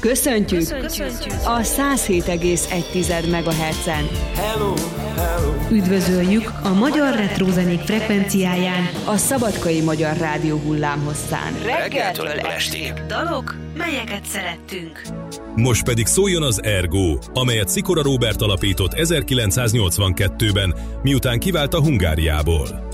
Köszöntjük a 107,1 MHz-en. Hello, hello. Üdvözöljük a magyar retrózenék frekvenciáján, a Szabadkai Magyar Rádió hullámhosszán. Reggeltől estig. Dalok, melyeket szerettünk. Most pedig szóljon az Ergo, amelyet Szikora Róbert alapított 1982-ben, miután kivált a Hungáriából.